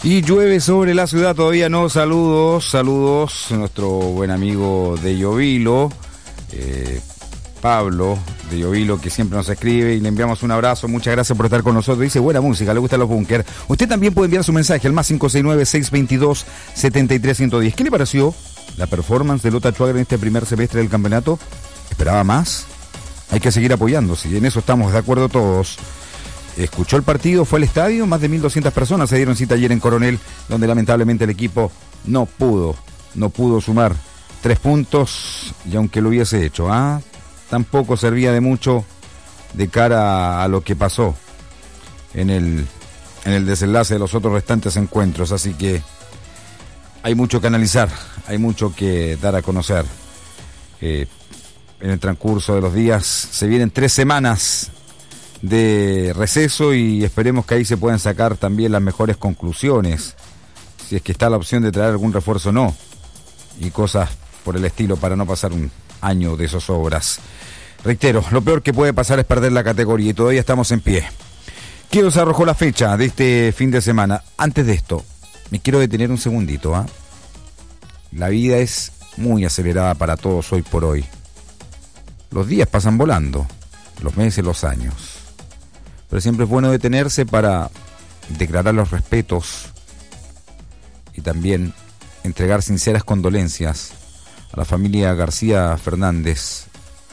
Y llueve sobre la ciudad, todavía no. Saludos a nuestro buen amigo de Llovilo, Pablo de Llovilo, que siempre nos escribe y le enviamos un abrazo. Muchas gracias por estar con nosotros. Dice, buena música, le gustan los bunkers. Usted también puede enviar su mensaje al más 569-622-73110. ¿Qué le pareció la performance de Lota Schwager en este primer semestre del campeonato? ¿Esperaba más? Hay que seguir apoyándose y en eso estamos de acuerdo todos. Escuchó el partido, fue al estadio, más de 1.200 personas se dieron cita ayer en Coronel, donde lamentablemente el equipo no pudo sumar 3 puntos, y aunque lo hubiese hecho, tampoco servía de mucho de cara a lo que pasó en el desenlace de los otros restantes encuentros, así que hay mucho que analizar, hay mucho que dar a conocer. En el transcurso de los días se vienen 3 semanas de receso y esperemos que ahí se puedan sacar también las mejores conclusiones, si es que está la opción de traer algún refuerzo o no, y cosas por el estilo para no pasar un año de zozobras. Reitero, lo peor que puede pasar es perder la categoría y todavía estamos en pie. ¿Qué os arrojó la fecha de este fin de semana? Antes de esto, me quiero detener un segundito. La vida es muy acelerada para todos hoy por hoy. Los días pasan volando, los meses, los años. Pero siempre es bueno detenerse para declarar los respetos y también entregar sinceras condolencias a la familia García Fernández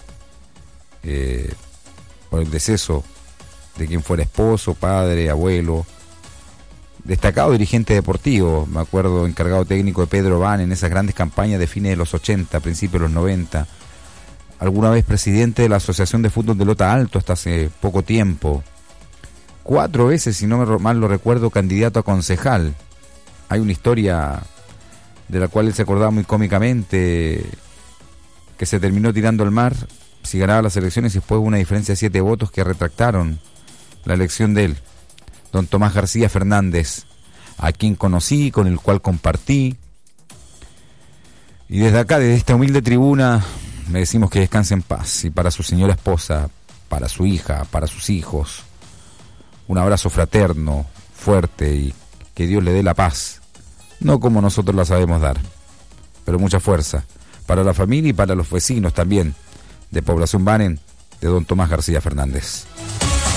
por el deceso de quien fuera esposo, padre, abuelo, destacado dirigente deportivo, me acuerdo, encargado técnico de Pedro Van en esas grandes campañas de fines de los 80, principios de los 90, alguna vez presidente de la Asociación de Fútbol de Lota Alto hasta hace poco tiempo, 4 veces, si no mal lo recuerdo, candidato a concejal. Hay una historia de la cual él se acordaba muy cómicamente, que se terminó tirando al mar si ganaba las elecciones y después hubo una diferencia de 7 votos que retractaron la elección de él. Don Tomás García Fernández, a quien conocí, con el cual compartí. Y desde acá, desde esta humilde tribuna, le decimos que descanse en paz. Y para su señora esposa, para su hija, para sus hijos, un abrazo fraterno, fuerte, y que Dios le dé la paz. No como nosotros la sabemos dar, pero mucha fuerza para la familia y para los vecinos también de Población Banen, de don Tomás García Fernández.